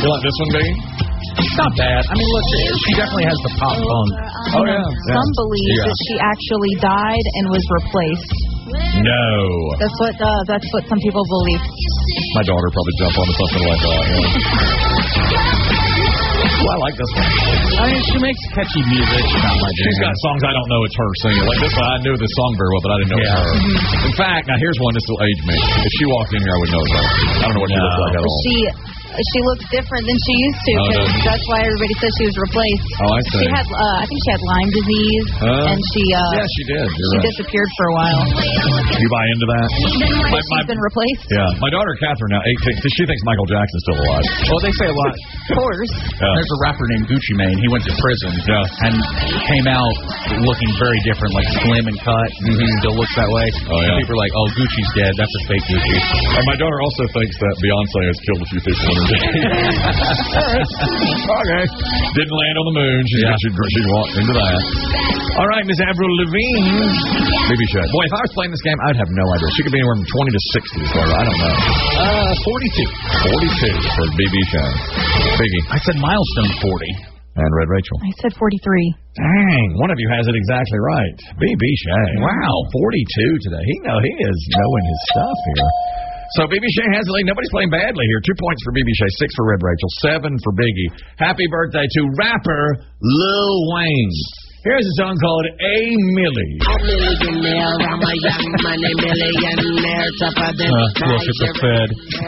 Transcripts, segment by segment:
You like this one, baby? It's not bad. I mean, look, she definitely has the pop funk. Oh, yeah. Some believe that she actually died and was replaced. No. That's what some people believe. My daughter probably jump onto something like that. Yeah. I like this one. I mean, she makes catchy music. She's got songs I don't know it's her singing. Like this one, I knew this song very well, but I didn't know it was her. In fact, now here's one. This will age me. If she walked in here, I would know it was her. I don't know what she looks like at all. She looks different than she used to, because that's why everybody says she was replaced. Oh, I see. She had, I think she had Lyme disease, and she yeah, she did. She disappeared for a while. You buy into that? She's been replaced. Yeah. My daughter, Catherine, now 18, she thinks Michael Jackson's still alive. Well, they say a lot. Of course. Yeah. There's a rapper named Gucci Mane. He went to prison and came out looking very different, like slim and cut. Still looks that way. Oh, yeah. And people are like, oh, Gucci's dead. That's a fake Gucci. And my daughter also thinks that Beyonce has killed a few people in her day. Okay. Didn't land on the moon. She'd walk into that. All right, Miss Avril Lavigne. BB Shay. Boy, if I was playing this game, I'd have no idea. She could be anywhere from 20 to 60. So I don't know. 42 for BB Shay. Biggie. I said milestone 40. And Red Rachel. I said 43. Dang, one of you has it exactly right. BB Shay. Wow, 42 today. He is knowing his stuff here. So BB Shay has the lead. Nobody's playing badly here. 2 points for BB Shay, 6 for Red Rachel, 7 for Biggie. Happy birthday to rapper Lil Wayne. Here's a song called A Millie. I'm a millionaire, I'm a young money millionaire, tougher than look at the Fed.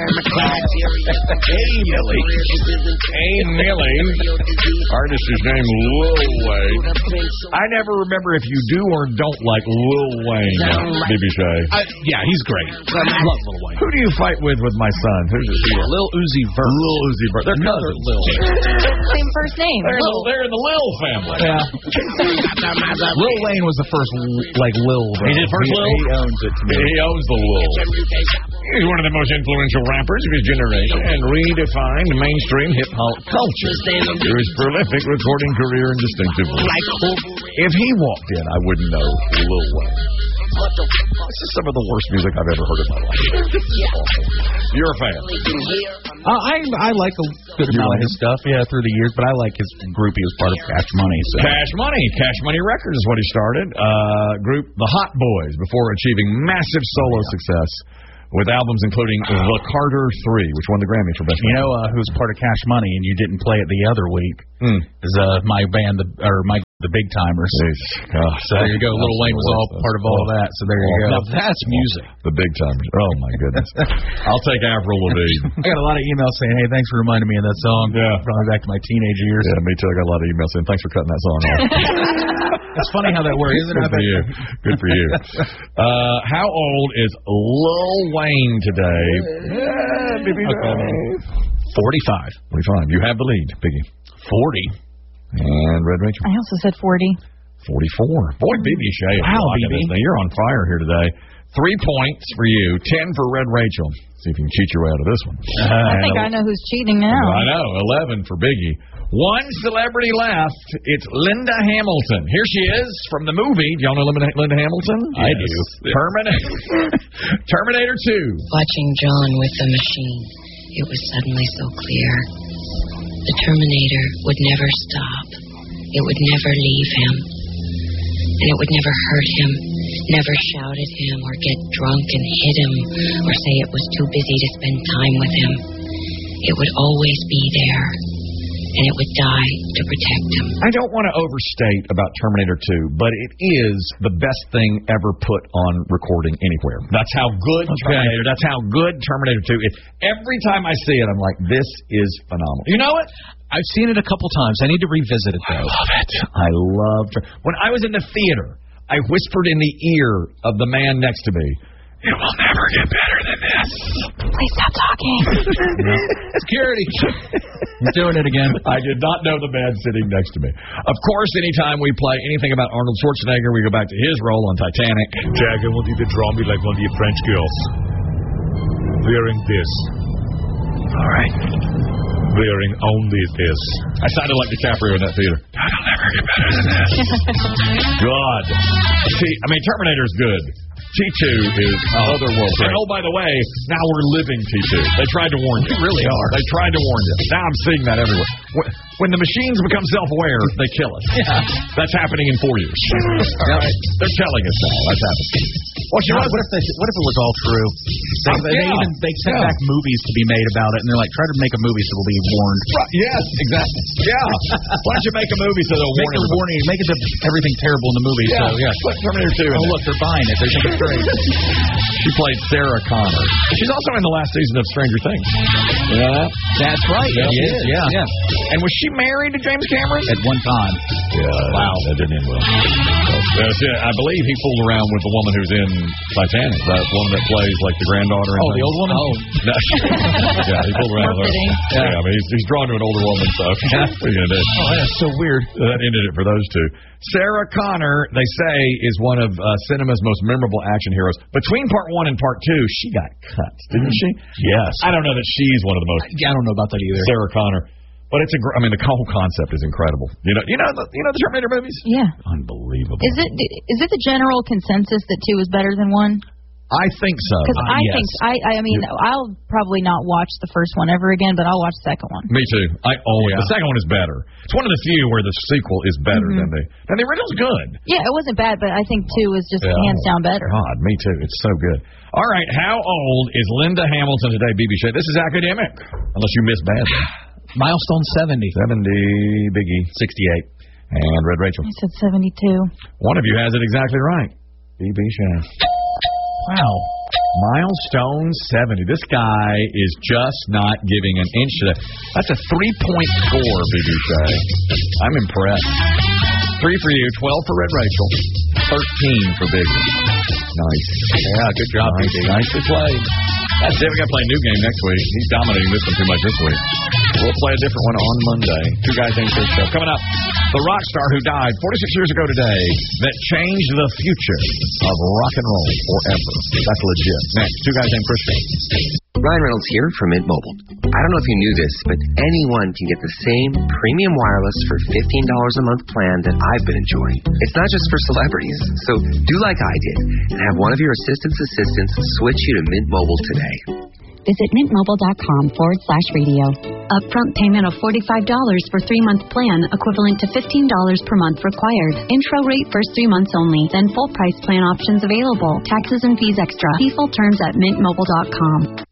A Millie. A Millie. Artist is named Lil Wayne. I never remember if you do or don't like Lil Wayne, BB Shay. Yeah, he's great. I love Lil Wayne. Who do you fight with my son? Who's his hero? Lil Uzi Vert. Lil Uzi Vert. They're cousins. Same first name. They're in the Lil family. Yeah. Lil Wayne was the first, Lil. He did first Lil? He owns it. He owns the Lil. He's one of the most influential rappers of his generation and redefined mainstream hip-hop culture through his prolific recording career and distinctive voice. If he walked in, I wouldn't know Lil Wayne. This is some of the worst music I've ever heard in my life. You're a fan. I like a good amount of his stuff, through the years, but I like his group. He was part of Cash Money. So. Cash Money Records is what he started. Group The Hot Boys before achieving massive solo success with albums including The Carter 3, which won the Grammy for Best. You know who's part of Cash Money, and you didn't play it the other week, is my band, the Big Timers. So there you go. Lil Wayne was all part of all of that. So there you go. Now that's music. The Big Timers. Oh my goodness. I'll take Avril Lavigne. I got a lot of emails saying, "Hey, thanks for reminding me of that song." Yeah. Probably back to my teenage years. Yeah, me too. I got a lot of emails saying, "Thanks for cutting that song off." It's funny how that works, isn't it? Good for you. Good for you. How old is Lil Wayne today? 45. 45. You have the lead, Biggie. 40. And Red Rachel. I also said 40. 44. Boy, BB Shay. Wow, BB. You're on fire here today. 3 points for you, 10 for Red Rachel. See if you can cheat your way out of this one. I think I know who's cheating now. I know. 11 for Biggie. One celebrity left. It's Linda Hamilton. Here she is from the movie. Do y'all know Linda Hamilton? I do. Terminator 2. Watching John with the machine, it was suddenly so clear. The Terminator would never stop. It would never leave him. And it would never hurt him, never shout at him or get drunk and hit him or say it was too busy to spend time with him. It would always be there. And it would die to protect him. I don't want to overstate about Terminator 2, but it is the best thing ever put on recording anywhere. That's how good Terminator 2 is. Every time I see it, I'm like, this is phenomenal. You know it? I've seen it a couple times. I need to revisit it, though. I love it. I love it. When I was in the theater, I whispered in the ear of the man next to me, "It will never get better than this." Please stop talking. Security. You're doing it again. I did not know the man sitting next to me. Of course, anytime we play anything about Arnold Schwarzenegger, we go back to his role on Titanic. Jack, I want you to draw me like one of your French girls. Wearing this. All right. Wearing only this. I sounded like DiCaprio in that theater. That'll never get better than this. God. See, I mean, Terminator's good. T2 is otherworldly. And by the way, now we're living T2. They tried to warn you. They really are. They tried to warn you. Now I'm seeing that everywhere. When the machines become self-aware, they kill us. Yeah. That's happening in 4 years. All right. They're telling us now. That's happening. What if it was all true? They sent back movies to be made about it, and they're like, try to make a movie so we'll be warned. Right. Yes, exactly. Yeah. Why don't you make a movie so they'll warn us? Make it everything terrible in the movie. Yeah. So, yeah. Put Terminator 2 in look, they're buying it. They think it's great. She played Sarah Connor. She's also in the last season of Stranger Things. You know that? That's right. Yeah, she is. Yeah. And was she married to James Cameron? At one time. Yeah. Wow. That didn't end well. I believe he fooled around with the woman who's in Titanic, that woman that plays like the granddaughter. The old woman? No. Yeah, he fooled around with her. Yeah, I mean, he's drawn to an older woman, so what are you going to do? Oh, that's so weird. That ended it for those two. Sarah Connor, they say, is one of cinema's most memorable action heroes. Between part 1 and part 2, she got cut, didn't she? Yes. I don't know that she's one of the most. I don't know about that either. Sarah Connor. But the whole concept is incredible. You know the Terminator movies? Yeah. Unbelievable. Is it the general consensus that 2 is better than 1? I think so. Because I'll probably not watch the first one ever again, but I'll watch the second one. Me too. The second one is better. It's one of the few where the sequel is better than the original's good. Yeah, it wasn't bad, but I think 2 is just hands down better. God, me too. It's so good. All right, how old is Linda Hamilton today, BB Shea? This is academic, unless you missed badly. Milestone 70. 70, Biggie. 68. And Red Rachel. I said 72. One of you has it exactly right. BB Shea. Wow. Milestone 70. This guy is just not giving an inch to that. That's a 3-point score, BB Shea. I'm impressed. 3 for you, 12 for Red Rachel, 13 for Biggie. Nice. Yeah, good job, BB. Nicely played. That's it. We got to play a new game next week. He's dominating this one too much this week. We'll play a different one on Monday. Two Guys Named Chris show. Coming up, the rock star who died 46 years ago today that changed the future of rock and roll forever. That's legit. Next, Two Guys Named Chris show. Ryan Reynolds here from Mint Mobile. I don't know if you knew this, but anyone can get the same premium wireless for $15 a month plan that I've been enjoying. It's not just for celebrities, so do like I did and have one of your assistants switch you to Mint Mobile today. Visit mintmobile.com/radio. Upfront payment of $45 for 3-month plan, equivalent to $15 per month required. Intro rate first 3 months only, then full price plan options available. Taxes and fees extra. See full terms at mintmobile.com.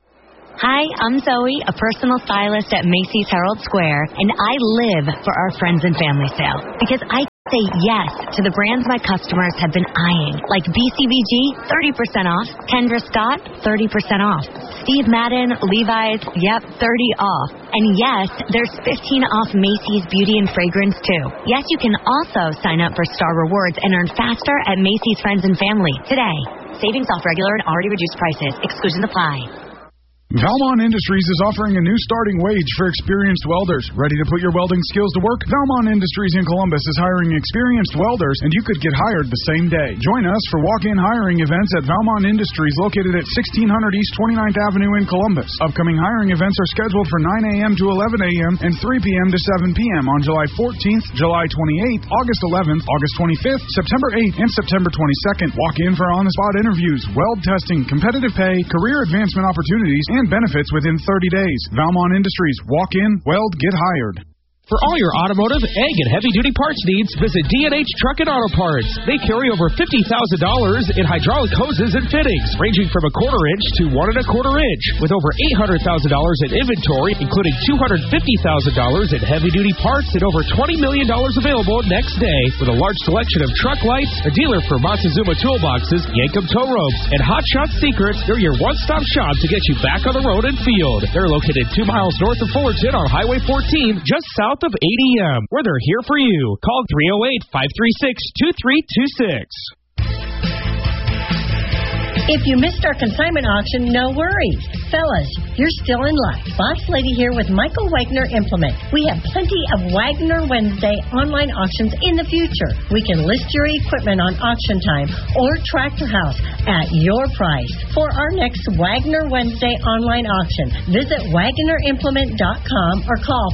Hi, I'm Zoe, a personal stylist at Macy's Herald Square, and I live for our Friends and Family Sale because I say yes to the brands my customers have been eyeing, like BCBG, 30% off, Kendra Scott, 30% off, Steve Madden, Levi's, 30 off. And yes, there's 15 off Macy's Beauty and Fragrance, too. Yes, you can also sign up for Star Rewards and earn faster at Macy's Friends and Family today. Savings off regular and already reduced prices. Exclusions apply. Valmont Industries is offering a new starting wage for experienced welders. Ready to put your welding skills to work? Valmont Industries in Columbus is hiring experienced welders, and you could get hired the same day. Join us for walk-in hiring events at Valmont Industries, located at 1600 East 29th Avenue in Columbus. Upcoming hiring events are scheduled for 9 a.m. to 11 a.m. and 3 p.m. to 7 p.m. on July 14th, July 28th, August 11th, August 25th, September 8th, and September 22nd. Walk in for on-the-spot interviews, weld testing, competitive pay, career advancement opportunities, and benefits within 30 days. Valmont Industries. Walk in, weld, get hired. For all your automotive, ag, and heavy-duty parts needs, visit D&H Truck and Auto Parts. They carry over $50,000 in hydraulic hoses and fittings, ranging from 1/4 inch to 1 1/4 inch, with over $800,000 in inventory, including $250,000 in heavy-duty parts and over $20 million available next day, with a large selection of truck lights, a dealer for Montezuma toolboxes, Yankum tow ropes, and Hot Shot Secrets. They're your one-stop shop to get you back on the road and field. They're located 2 miles north of Fullerton on Highway 14, just south of ADM, where they're here for you. Call 308-536-2326. If you missed our consignment auction, no worries. Fellas, you're still in luck. Boss Lady here with Michael Wagner Implement. We have plenty of Wagner Wednesday online auctions in the future. We can list your equipment on Auction Time or Tractor House at your price. For our next Wagner Wednesday online auction, visit WagnerImplement.com or call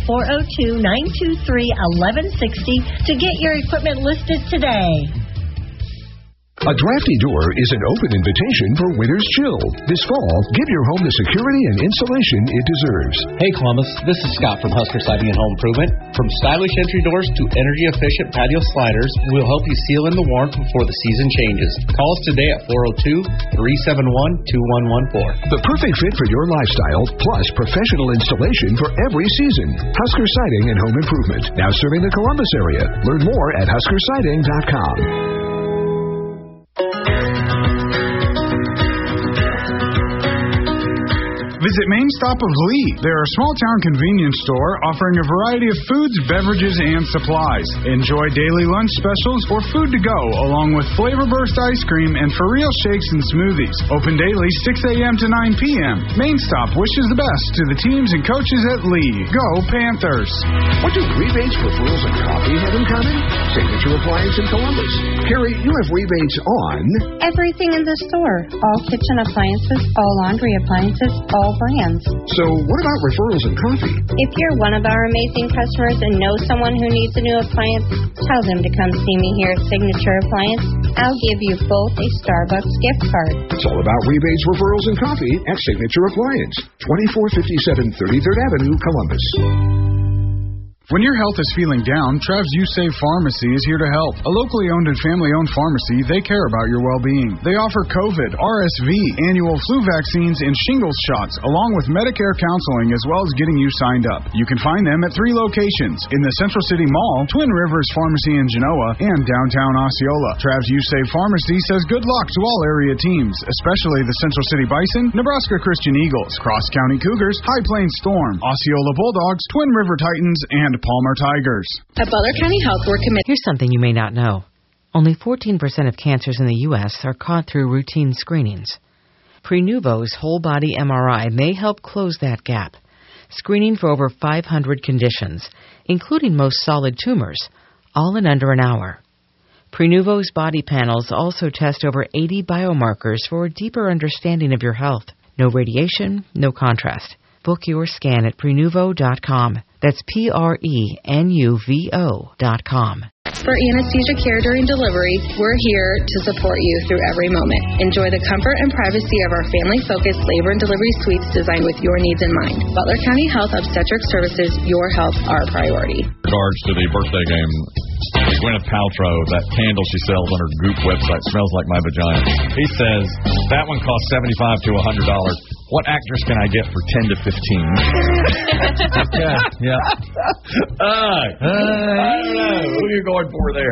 402-923-1160 to get your equipment listed today. A drafty door is an open invitation for winter's chill. This fall, give your home the security and insulation it deserves. Hey Columbus, this is Scott from Husker Siding and Home Improvement. From stylish entry doors to energy-efficient patio sliders, we'll help you seal in the warmth before the season changes. Call us today at 402-371-2114. The perfect fit for your lifestyle, plus professional installation for every season. Husker Siding and Home Improvement, now serving the Columbus area. Learn more at huskersiding.com. Visit Main Stop of Lee. They're a small-town convenience store offering a variety of foods, beverages, and supplies. Enjoy daily lunch specials or food to go, along with Flavor Burst ice cream and For Real shakes and smoothies. Open daily 6 a.m. to 9 p.m. Main Stop wishes the best to the teams and coaches at Lee. Go Panthers! What do rebates, referrals, and coffee have in common? Signature Appliance in Columbus. Carrie, you have rebates on everything in the store. All kitchen appliances, all laundry appliances, all brands. So what about referrals and coffee? If you're one of our amazing customers and know someone who needs a new appliance, tell them to come see me here at Signature Appliance. I'll give you both a Starbucks gift card. It's all about rebates, referrals, and coffee at Signature Appliance, 2457 33rd Avenue, Columbus. When your health is feeling down, Trav's You Save Pharmacy is here to help. A locally owned and family-owned pharmacy, they care about your well-being. They offer COVID, RSV, annual flu vaccines, and shingles shots, along with Medicare counseling, as well as getting you signed up. You can find them at 3 locations: in the Central City Mall, Twin Rivers Pharmacy in Genoa, and downtown Osceola. Trav's You Save Pharmacy says good luck to all area teams, especially the Central City Bison, Nebraska Christian Eagles, Cross County Cougars, High Plains Storm, Osceola Bulldogs, Twin River Titans, and Palmer Tigers. At Butler County Health, we're committed. Here's something you may not know. Only 14% of cancers in the U.S. are caught through routine screenings. Prenuvo's whole-body MRI may help close that gap, screening for over 500 conditions, including most solid tumors, all in under an hour. Prenuvo's body panels also test over 80 biomarkers for a deeper understanding of your health. No radiation, no contrast. Book your scan at Prenuvo.com. That's Prenuvo.com. For anesthesia care during delivery, we're here to support you through every moment. Enjoy the comfort and privacy of our family-focused labor and delivery suites designed with your needs in mind. Butler County Health Obstetric Services, your health, our priority. In regards to the birthday game, Gwyneth Paltrow, that candle she sells on her Goop website, smells like my vagina. He says, that one costs $75 to $100. What actress can I get for 10 to 15? Yeah. I don't know. Who are you going for there?